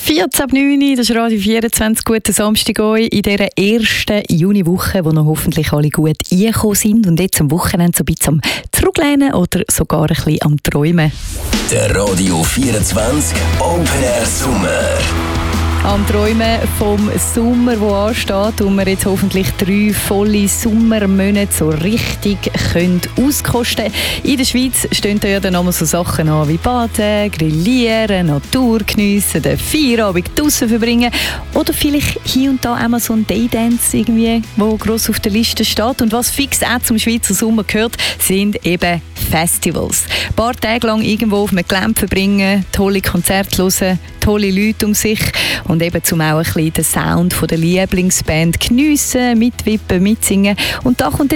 14.09 das ist Radio 24. Guten Samstag euch in dieser ersten Juniwoche, wo noch hoffentlich alle gut reingekommen sind und jetzt am Wochenende so ein bisschen am Zurücklehnen oder sogar ein bisschen am Träumen. Der Radio 24 Open Air Sommer. Am Träumen vom Sommer, der ansteht und wir jetzt hoffentlich 3 volle Sommermonate so richtig auskosten können. In der Schweiz stehen da ja dann noch so Sachen an wie Baden, Grillieren, Natur geniessen, den Feierabend draussen verbringen oder vielleicht hier und da einmal so ein Daydance irgendwie, wo gross auf der Liste steht. Und was fix auch zum Schweizer Sommer gehört, sind eben Festivals. Ein paar Tage lang irgendwo auf einem Gelände verbringen, tolle Konzerte hören, tolle Leute um sich und eben zum auch ein bisschen den Sound von der Lieblingsband geniessen, mitwippen, mitsingen. Und da kommt